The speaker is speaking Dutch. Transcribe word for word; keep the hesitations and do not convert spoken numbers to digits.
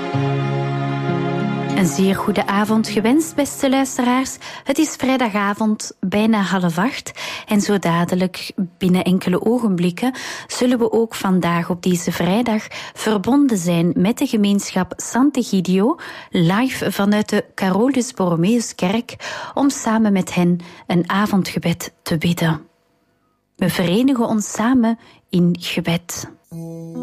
Een zeer goede avond gewenst, beste luisteraars. Het is vrijdagavond, bijna half acht. En zo dadelijk, binnen enkele ogenblikken, zullen we ook vandaag op deze vrijdag verbonden zijn met de gemeenschap Sant'Egidio, live vanuit de Carolus Borromeuskerk, om samen met hen een avondgebed te bidden. We verenigen ons samen in gebed.